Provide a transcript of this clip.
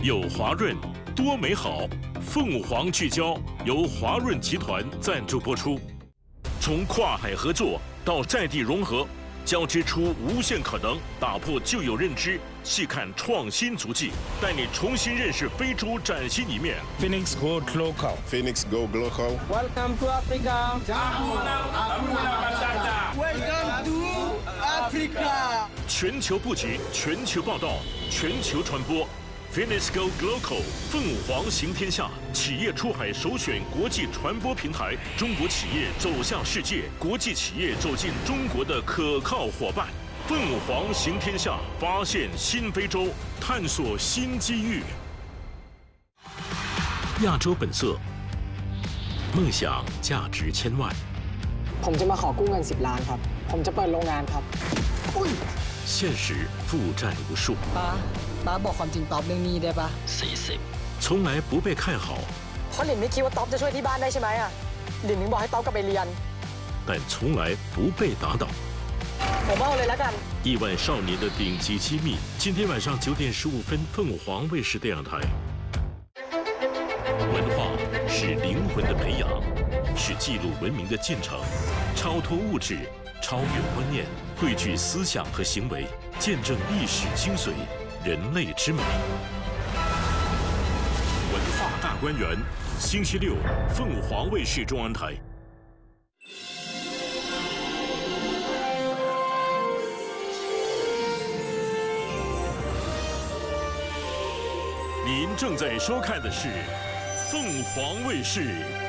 有华润，多美好。凤凰聚焦由华润集团赞助播出。从跨海合作到在地融合，交织出无限可能，打破旧有认知，细看创新足迹，带你重新认識非洲崭新一面。 Phoenix Go Global. Phoenix Go Global. Welcome to Africa. Welcome to Africa. 全球布局，全球报道，全球传播。Phoenix Go Global 凤凰行天下，企业出海首选国际传播平台，中国企业走向世界，国际企业走进中国的可靠伙伴。凤凰行天下，发现新非洲，探索新机遇。亚洲本色，梦想价值千万。 ผมจะมาขอกู้เงิน10 ล้านครับผมจะเปิดโรงงานครับ现实负债无数。 ป้าบอกความจริงต๊อบเรื่องนี้ได้ปะ从来不被看好， เพราะหลินไม่คิดว่าต๊อบจะช่วยที่บ้านได้ใช่ไหมอ่ะหลินถึงบอกให้ต๊อบกลับไปเรียน但从来不被打倒。 ผมเอาเลยแล้วกัน亿万少年的顶级机密，今天晚上9点15分，凤凰卫视电视台。文化是灵魂的培养，是记录文明的进程，超脱物质，超越观念，汇聚思想和行为，见证历史精髓，人类之美。文化大观园，星期六，凤凰卫视中央台。您正在收看的是凤凰卫视